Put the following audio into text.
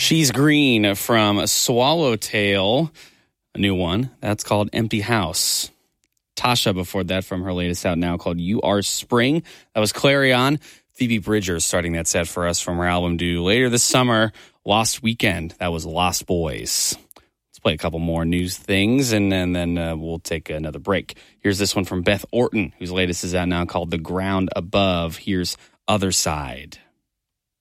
She's Green from Swallowtail, a new one. That's called Empty House. Tasha before that from her latest out now called You Are Spring. That was Clarion. Phoebe Bridgers starting that set for us from her album due later this summer, Lost Weekend. That was Lost Boys. Let's play a couple more news things, and then we'll take another break. Here's this one from Beth Orton, whose latest is out now called The Ground Above. Here's Other Side.